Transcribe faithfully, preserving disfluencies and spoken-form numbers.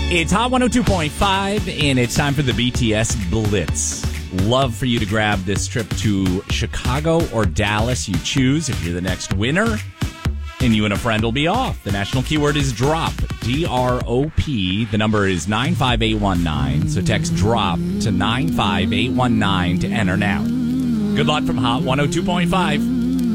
It's Hot one oh two point five, and it's time for the B T S Blitz. Love for you to grab this trip to Chicago or Dallas. You choose if you're the next winner, and you and a friend will be off. The national keyword is DROP, D R O P. The number is nine five eight one nine, so text DROP to nine five eight one nine to enter now. Good luck from Hot one oh two point five.